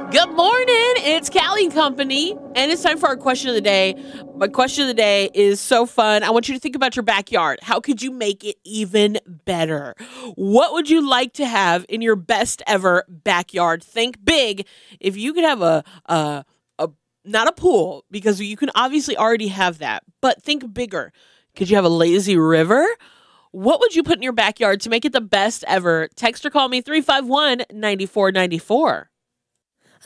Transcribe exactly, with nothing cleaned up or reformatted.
Good morning. It's Callie and Company, and it's time for our question of the day. My question of the day is so fun. I want you to think about your backyard. How could you make it even better? What would you like to have in your best ever backyard? Think big. If you could have a a, a not a pool, because you can obviously already have that, but think bigger. Could you have a lazy river? What would you put in your backyard to make it the best ever? Text or call me three five one, nine four nine four.